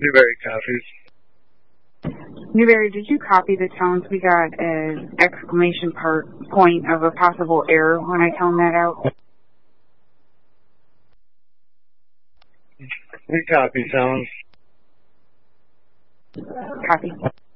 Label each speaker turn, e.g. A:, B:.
A: Newberry copies.
B: Newberry, did you copy the tones? We got an exclamation point of a possible error when I toned that out.
A: We copy tones.
B: Copy.